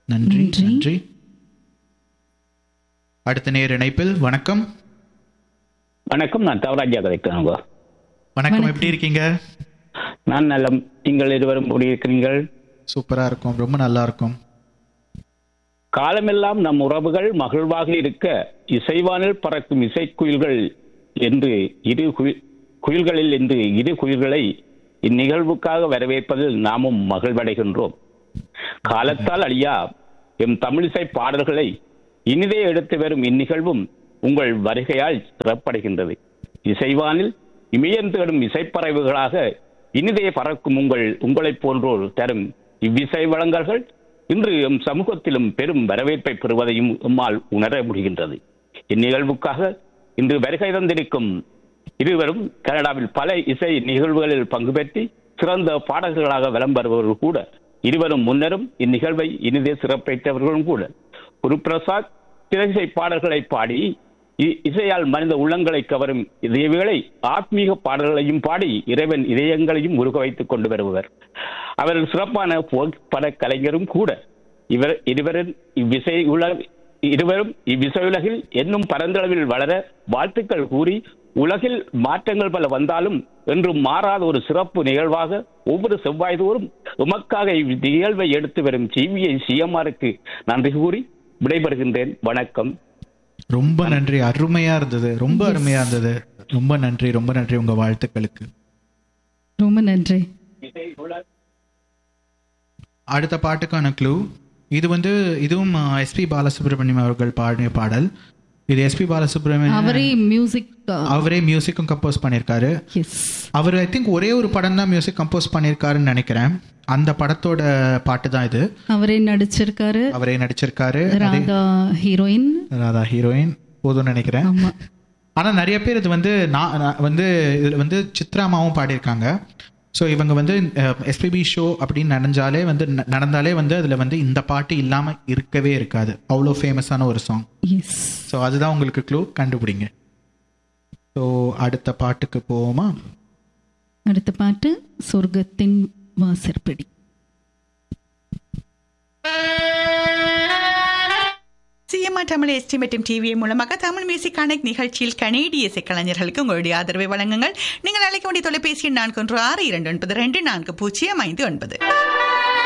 நன்றி நன்றி. அடுத்த நேர் இணைப்பில். வணக்கம். வணக்கம், நான் தவராஜா கதைக்கிறேன். வணக்கம், எப்படி இருக்கீங்க? நான் நல்ல. நீங்கள் இருவரும் எப்படி இருக்கிறீர்கள்? சூப்பரா இருக்கும், ரொம்ப நல்லா இருக்கும். காலமெல்லாம் நம் உறவுகள் மகிழ்வாக இருக்க இசைவானில் பறக்கும் இசைக்குயில்கள் என்று குயில்களில் என்று இரு குயில்களை இந்நிகழ்வுக்காக வரவேற்பதில் நாமும் மகிழ்வடைகின்றோம். காலத்தால் அழியா எம் தமிழிசை பாடல்களை இனிதே எடுத்து வரும் இந்நிகழ்வும் உங்கள் வருகையால் சிறப்படைகின்றது. இசைவானில் இமயம் தேடும் இசைப்பறவைகளாக இனிதே பறக்கும் உங்களைப் போன்றோர் தரும் இவ்விசை வழங்கல்கள் இன்று எம் சமூகத்திலும் பெரும் வரவேற்பை பெறுவதையும் எம்மால் உணர முடிகின்றது. இந்நிகழ்வுக்காக இன்று வருகை தந்திருக்கும் இருவரும் கனடாவில் பல இசை நிகழ்வுகளில் பங்கு பெற்று சிறந்த பாடல்களாக வலம் வருபவர்கள் கூட. இருவரும் முன்னரும் இந்நிகழ்வை இனிதே சிறப்பித்தவர்களும் கூட. குருபிரசாத் திரைசை பாடல்களை பாடி இசையால் மனித உள்ளங்களை கவரும் இதயங்களை ஆத்மீக பாடல்களையும் பாடி இறைவன் இதயங்களையும் உருக வைத்துக் கொண்டு வருபவர். அவர்கள் சிறப்பான பட கலைஞரும் கூட. இருவரும் இவ்விசையுலகில் என்னும் பரந்தளவில் வளர வாழ்த்துக்கள் கூறி, உலகில் மாற்றங்கள் பல வந்தாலும் என்றும் மாறாத ஒரு சிறப்பு நிகழ்வாக ஒவ்வொரு செவ்வாய்தோறும் உமக்காக இந்நிகழ்வை எடுத்து வரும் CMRக்கு நன்றி கூறி விடைபெறுகின்றேன். வணக்கம். ரொம்ப நன்றி, அருமையா இருந்தது, ரொம்ப அருமையா இருந்தது. ரொம்ப நன்றி, ரொம்ப நன்றி உங்க வாழ்த்துக்களுக்கு. ரொம்ப நன்றி. அடுத்த பாட்டுக்கான க்ளூ இதுவும் எஸ்பி பாலசுப்ரமணியம் அவர்கள் பாடிய பாடல். இது எஸ்பி பாலசுப்ரமணியம் அவரே மியூசிக்கும் கம்போஸ் பண்ணியிருக்காரு. அவர் ஐ திங்க் ஒரே ஒரு படம் தான் மியூசிக் கம்போஸ் பண்ணியிருக்காருன்னு நினைக்கிறேன். அந்த படத்தோட பாட்டு தான் இது. அவரே நடிச்சிருக்காரு. ராதா ஹீரோயின் போதும்னு நினைக்கிறேன். ஆனா நிறைய பேர் இது இதுல சித்ராமாவும் பாடியிருக்காங்க. ஸோ இவங்க எஸ்பிபி ஷோ அப்படின்னு நடந்தாலே அதில் இந்த பாட்டு இல்லாமல் இருக்கவே இருக்காது. அவ்வளோ ஃபேமஸான ஒரு சாங். ஸோ அதுதான் உங்களுக்கு க்ளூ, கண்டுபிடிங்க. ஸோ அடுத்த பாட்டுக்கு போவோமா? அடுத்த பாட்டு சொர்க்கத்தின் வாசற்படி. CMR தமிழ் எஸ்டிமேட்டும் டிவியை மூலமாக தமிழ் மியூசிக் கனெக்ட் நிகழ்ச்சியில் கனேடிய இசைக்கலைஞர்களுக்கு உங்களுடைய ஆதரவை வழங்குங்கள். நீங்கள் அழைக்க வேண்டிய தொலைபேசி எண் 4162924059.